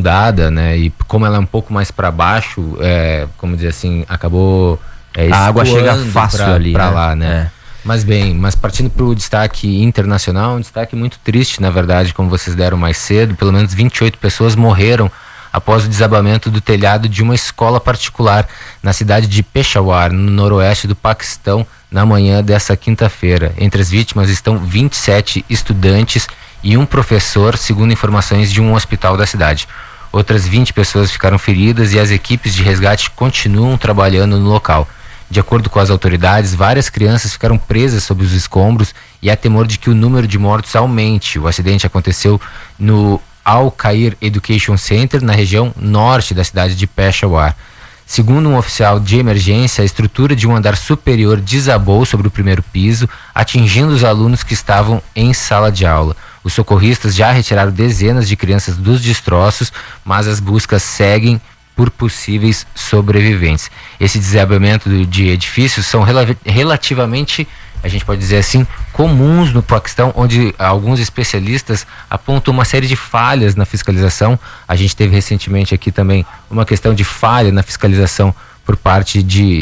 inundada, né? E como ela é um pouco mais para baixo, como dizer assim, acabou a água chega fácil ali para lá, né? Mas partindo para o destaque internacional, um destaque muito triste, na verdade, como vocês deram mais cedo. Pelo menos 28 pessoas morreram após o desabamento do telhado de uma escola particular na cidade de Peshawar, no noroeste do Paquistão, na manhã dessa quinta-feira. Entre as vítimas estão 27 estudantes e um professor, segundo informações de um hospital da cidade. Outras 20 pessoas ficaram feridas e as equipes de resgate continuam trabalhando no local. De acordo com as autoridades, várias crianças ficaram presas sob os escombros e há temor de que o número de mortos aumente. O acidente aconteceu no Al-Khair Education Center, na região norte da cidade de Peshawar. Segundo um oficial de emergência, a estrutura de um andar superior desabou sobre o primeiro piso, atingindo os alunos que estavam em sala de aula. Os socorristas já retiraram dezenas de crianças dos destroços, mas as buscas seguem por possíveis sobreviventes. Esse desabamento de edifícios são relativamente, a gente pode dizer assim, comuns no Paquistão, onde alguns especialistas apontam uma série de falhas na fiscalização. A gente teve recentemente aqui também uma questão de falha na fiscalização por parte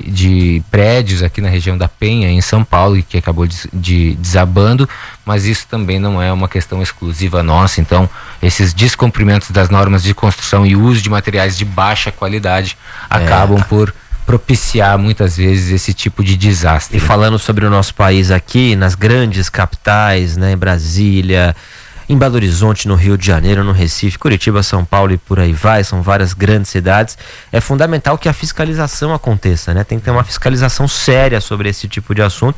de prédios aqui na região da Penha, em São Paulo, que acabou desabando, mas isso também não é uma questão exclusiva nossa. Então, esses descumprimentos das normas de construção e uso de materiais de baixa qualidade acabam por propiciar muitas vezes esse tipo de desastre. E falando sobre o nosso país aqui, nas grandes capitais, né, em Brasília, em Belo Horizonte, no Rio de Janeiro, no Recife, Curitiba, São Paulo e por aí vai, são várias grandes cidades, é fundamental que a fiscalização aconteça, né? Tem que ter uma fiscalização séria sobre esse tipo de assunto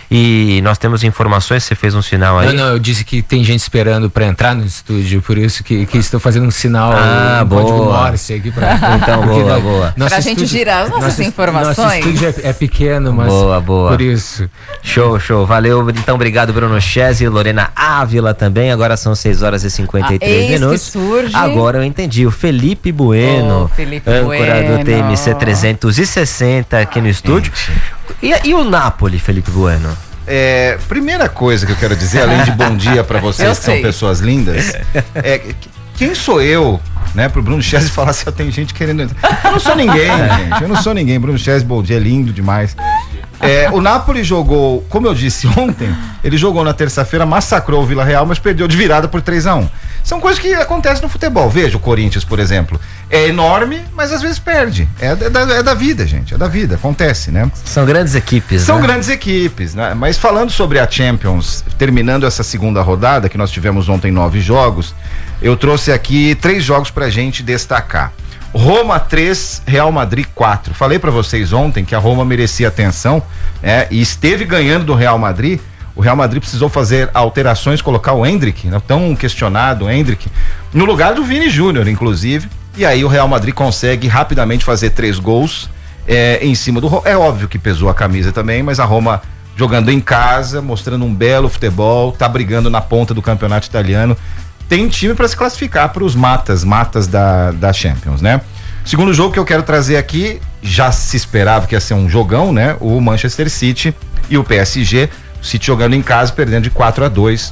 e nós temos informações, você fez um sinal aí. Não, eu disse que tem gente esperando para entrar no estúdio, por isso que estou fazendo um sinal, código Morse aqui para então, boa. Pra gente girar as nossas informações. Nosso estúdio é pequeno, mas boa. Por isso. Show. Valeu, então obrigado Bruno Chesi, Lorena Ávila também. Agora são 6h53 minutos. Surge. Agora eu entendi. O Felipe Bueno, âncora do TMC 360 aqui no estúdio. E o Napoli, Felipe Bueno? Primeira coisa que eu quero dizer, além de bom dia pra vocês que são pessoas lindas, quem sou eu, né, pro Bruno Chesi falar se tem gente querendo entrar? Eu não sou ninguém, gente. Eu não sou ninguém. Bruno Chesi, bom dia, lindo demais. O Napoli jogou, como eu disse ontem, ele jogou na terça-feira, massacrou o Vila Real, mas perdeu de virada por 3-1. São coisas que acontecem no futebol. Veja o Corinthians, por exemplo. É enorme, mas às vezes perde. É da vida, gente. É da vida, acontece, né? São grandes equipes, São grandes equipes, né? Mas falando sobre a Champions, terminando essa segunda rodada, que nós tivemos ontem 9 jogos, eu trouxe aqui 3 jogos pra gente destacar. Roma 3, Real Madrid 4. Falei pra vocês ontem que a Roma merecia atenção, e esteve ganhando do Real Madrid. O Real Madrid precisou fazer alterações, colocar o Endrick, né, tão questionado Endrick, no lugar do Vini Júnior, inclusive. E aí o Real Madrid consegue rapidamente fazer 3 gols em cima do Roma. É óbvio que pesou a camisa também, mas a Roma jogando em casa, mostrando um belo futebol, tá brigando na ponta do campeonato italiano. Tem time para se classificar para os matas da Champions, né? Segundo jogo que eu quero trazer aqui, já se esperava que ia ser um jogão, né? O Manchester City e o PSG. O City jogando em casa, perdendo de 4-2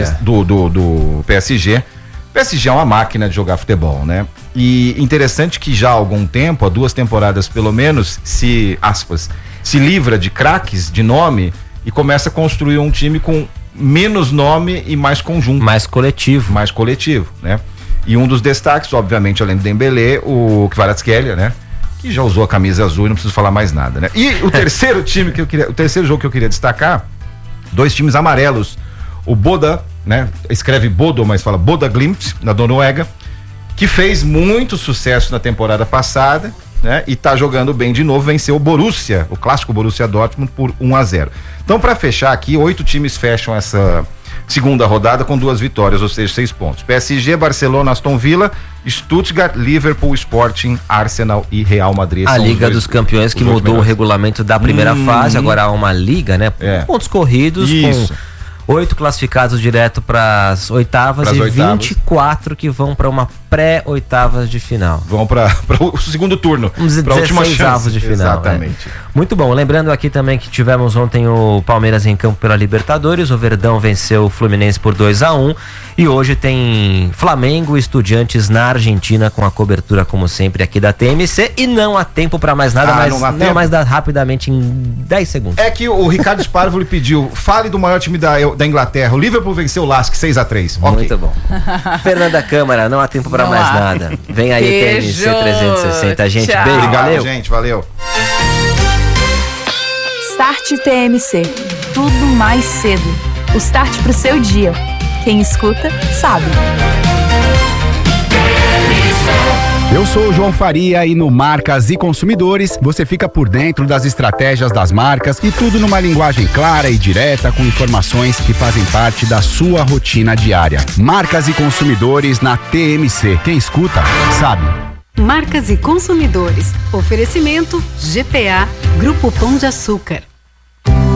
do PSG. O PSG é uma máquina de jogar futebol, né? E interessante que já há algum tempo, há 2 temporadas pelo menos, se livra de craques de nome e começa a construir um time com menos nome e mais conjunto. Mais coletivo, né? E um dos destaques, obviamente, além do Dembélé, o Kvaratskhelia, né? Que já usou a camisa azul e não preciso falar mais nada, né? E o terceiro o terceiro jogo que eu queria destacar, 2 times amarelos. O Boda, né? Escreve Bodo, mas fala Boda Glimt, na Noruega, que fez muito sucesso na temporada passada, né? E tá jogando bem de novo, venceu o Borussia, o clássico Borussia Dortmund por 1-0. Então, para fechar aqui, 8 times fecham essa segunda rodada com 2 vitórias, ou seja, 6 pontos. PSG, Barcelona, Aston Villa, Stuttgart, Liverpool, Sporting, Arsenal e Real Madrid. A Liga dos Campeões que mudou o regulamento da primeira fase, agora há uma liga, né? Pontos corridos, com 8 classificados direto para as oitavas e 24 que vão para uma pré-oitavas de final. Vão para o segundo turno. Para a última chance de final. Exatamente. Muito bom. Lembrando aqui também que tivemos ontem o Palmeiras em campo pela Libertadores. O Verdão venceu o Fluminense por 2-1. E hoje tem Flamengo e Estudiantes na Argentina, com a cobertura, como sempre, aqui da TMC. E não há tempo para mais nada, mas dá rapidamente em 10 segundos. É que o Ricardo Sparvo lhe pediu, fale do maior time da Inglaterra. O Liverpool venceu o Lask 6-3. Muito bom. Fernanda Câmara, não há tempo para mais nada. Vem aí, TMC 360. Gente, tchau. Beijo, obrigado, valeu. gente, valeu. Start TMC. Tudo mais cedo. O start pro seu dia. Quem escuta, sabe. Eu sou o João Faria e no Marcas e Consumidores você fica por dentro das estratégias das marcas e tudo numa linguagem clara e direta com informações que fazem parte da sua rotina diária. Marcas e Consumidores na TMC. Quem escuta, sabe. Marcas e Consumidores. Oferecimento GPA, Grupo Pão de Açúcar.